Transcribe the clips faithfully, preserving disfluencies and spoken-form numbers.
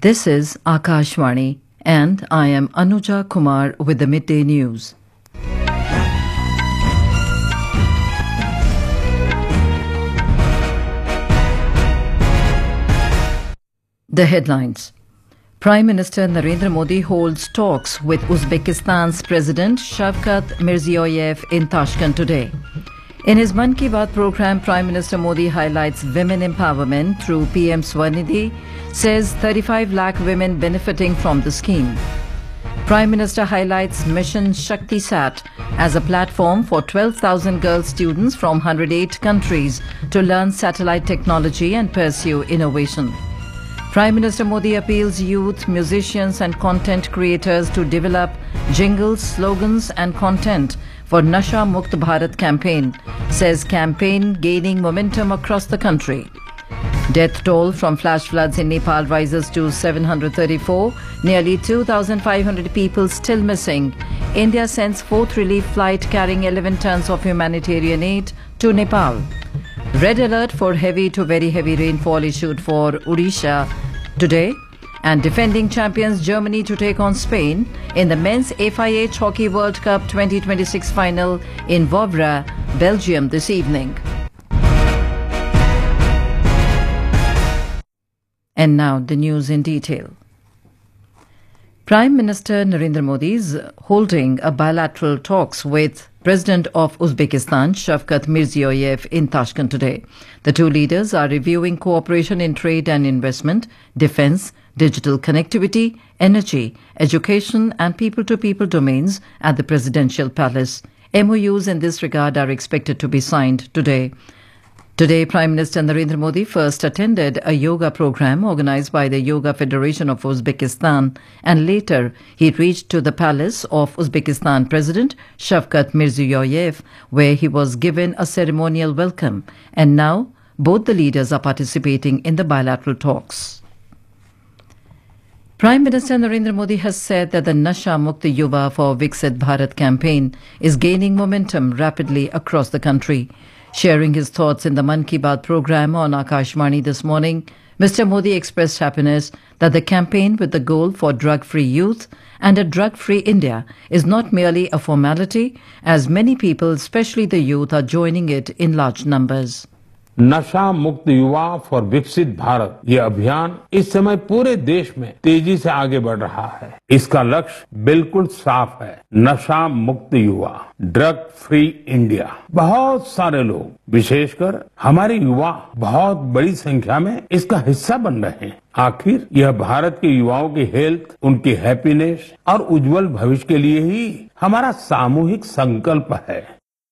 This is Akashvani, and I am Anuja Kumar with the Midday News. The headlines. Prime Minister Narendra Modi holds talks with Uzbekistan's President Shavkat Mirziyoyev in Tashkent today. In his Mann Ki Baat program, Prime Minister Modi highlights women empowerment through P M Swanidhi, says thirty-five lakh women benefiting from the scheme. Prime Minister highlights Mission Shakti Sat as a platform for twelve thousand girl students from one hundred eight countries to learn satellite technology and pursue innovation. Prime Minister Modi appeals youth, musicians and content creators to develop jingles, slogans and content for Nasha Mukt Bharat campaign, says campaign gaining momentum across the country. Death toll from flash floods in Nepal rises to seven hundred thirty-four, nearly two thousand five hundred people still missing. India sends fourth relief flight carrying eleven tons of humanitarian aid to Nepal. Red alert for heavy to very heavy rainfall issued for Odisha today. And defending champions Germany to take on Spain in the men's F I H Hockey World Cup twenty twenty-six final in Wavre, Belgium this evening. And now the news in detail. Prime Minister Narendra Modi is holding a bilateral talks with President of Uzbekistan Shavkat Mirziyoyev in Tashkent today. The two leaders are reviewing cooperation in trade and investment, defense, digital connectivity, energy, education and people-to-people domains at the Presidential Palace. M O Us in this regard are expected to be signed today. Today, Prime Minister Narendra Modi first attended a yoga program organized by the Yoga Federation of Uzbekistan, and later he reached to the palace of Uzbekistan President Shavkat Mirziyoyev, where he was given a ceremonial welcome. And now, both the leaders are participating in the bilateral talks. Prime Minister Narendra Modi has said that the Nasha Mukt Yuva for Viksit Bharat campaign is gaining momentum rapidly across the country. Sharing his thoughts in the Mann Ki Baat program on Akashvani this morning, Mister Modi expressed happiness that the campaign with the goal for drug-free youth and a drug-free India is not merely a formality, as many people, especially the youth, are joining it in large numbers. नशा मुक्त युवा for विकसित भारत ये अभियान इस समय पूरे देश में तेजी से आगे बढ़ रहा है। इसका लक्ष्य बिल्कुल साफ है, नशा मुक्त युवा, ड्रग फ्री इंडिया। बहुत सारे लोग, विशेषकर हमारे युवा, बहुत बड़ी संख्या में इसका हिस्सा बन रहे हैं। आखिर यह भारत के युवाओं की हेल्थ, उनकी हैप्पीनेस और उज्जवल भविष्य के लिए ही हमारा सामूहिक संकल्प है।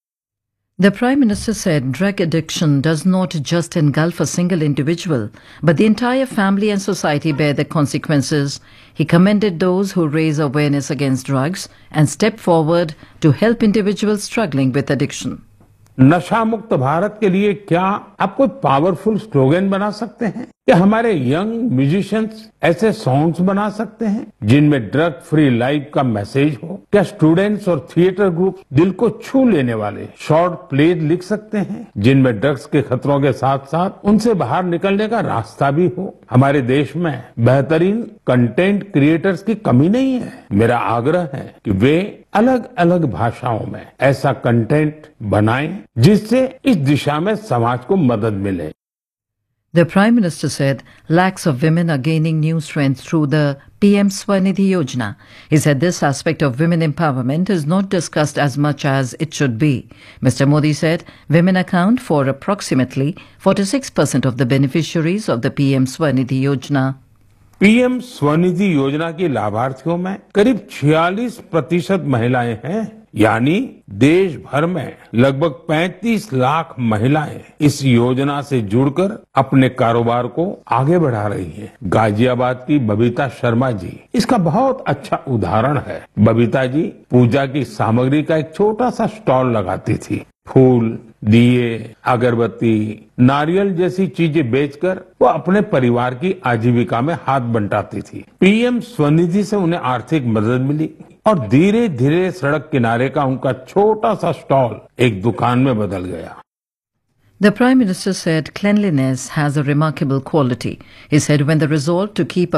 The Prime Minister said drug addiction does not just engulf a single individual, but the entire family and society bear the consequences. He commended those who raise awareness against drugs and step forward to help individuals struggling with addiction. नशा मुक्त भारत के लिए क्या आप कोई powerful slogan बना सकते हैं? क्या हमारे यंग म्यूजिशियंस ऐसे सॉन्ग्स बना सकते हैं जिनमें ड्रग फ्री लाइफ का मैसेज हो? क्या स्टूडेंट्स और थिएटर ग्रुप दिल को छू लेने वाले शॉर्ट प्ले लिख सकते हैं जिनमें ड्रग्स के खतरों के साथ साथ उनसे बाहर निकलने का रास्ता भी हो? हमारे देश में बेहतरीन कंटेंट क्रिएटर्स की कमी नहीं है। मेरा आग्रह है कि वे अलग अलग भाषाओं में ऐसा कंटेंट बनाएं जिससे इस दिशा में समाज को मदद मिले। The Prime Minister said lakhs of women are gaining new strength through the P M Swanidhi Yojana. He said this aspect of women empowerment is not discussed as much as it should be. Mister Modi said women account for approximately forty-six percent of the beneficiaries of the P M Swanidhi Yojana. PM Svanidhi योजना की लाभार्थियों में करीब छियालीस प्रतिशत महिलाएं हैं, यानी देश भर में लगभग पैंतीस लाख महिलाएं इस योजना से जुड़कर अपने कारोबार को आगे बढ़ा रही हैं। गाजियाबाद की बबीता शर्मा जी इसका बहुत अच्छा उदाहरण है। बबीता जी पूजा की सामग्री का एक छोटा सा स्टॉल लगाती थी। फूल, दिए, अगरबत्ती, नारियल जैसी चीजें बेचकर वो अपने परिवार की आजीविका में हाथ बंटाती थी। पीएम स्वनिधि से उन्हें आर्थिक मदद मिली और धीरे धीरे सड़क किनारे का उनका छोटा सा स्टॉल एक दुकान में बदल गया। The Prime Minister said cleanliness has a remarkable quality. He said when the resolve to keep a